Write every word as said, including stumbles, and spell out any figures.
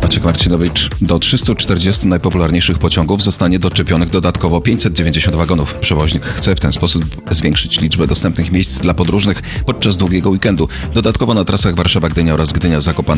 Maciek Marcinowicz. Do trzystu czterdziestu najpopularniejszych pociągów zostanie doczepionych dodatkowo pięćset dziewięćdziesiąt wagonów. Przewoźnik chce w ten sposób zwiększyć liczbę dostępnych miejsc dla podróżnych podczas długiego weekendu. Dodatkowo na trasach Warszawa-Gdynia oraz Gdynia-Zakopane